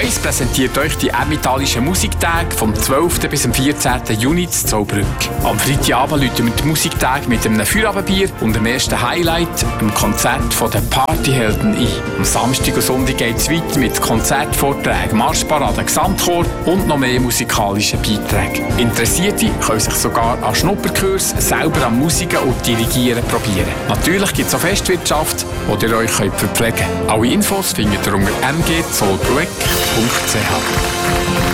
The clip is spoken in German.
1 präsentiert euch die Emmentalischen Musiktage vom 12. bis am 14. Juni in Zollbrück. Am Freitagabend läuten wir die Musiktage mit einem Feierabendbier und dem ersten Highlight, einem Konzert von den Partyhelden ein. Am Samstag und Sonntag geht es weiter mit Konzertvorträgen, Marschparaden, Gesamtchor und noch mehr musikalischen Beiträgen. Interessierte können sich sogar an Schnupperkurs selber an Musiken und Dirigieren probieren. Natürlich gibt es auch Festwirtschaft, wo ihr euch verpflegen könnt. Alle Infos findet ihr unter mgzollbrück.ch.